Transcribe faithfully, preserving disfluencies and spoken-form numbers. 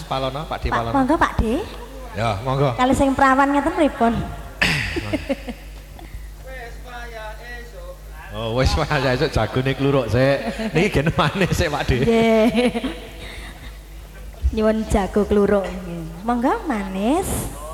Palono, Pak D Pak, Palono. monggo Pak D. Ya, monggo. Kali sing perawan ngeten pripun? Oh, wis wae esuk jagone kluruk sik. Niki gen manis sik Pak D. Nggih. Nyuwun jago kluruk. Monggo manis.